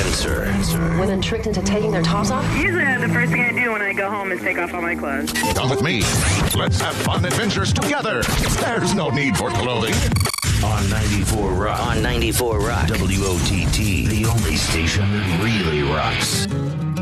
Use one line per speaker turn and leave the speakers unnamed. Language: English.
Spencer.
Women tricked into taking their tops off?
Usually the first thing I do when I go home is take off all my clothes.
Come with me. Let's have fun adventures together. There's no need for clothing.
On 94 Rock. WOTT, the only station that really rocks.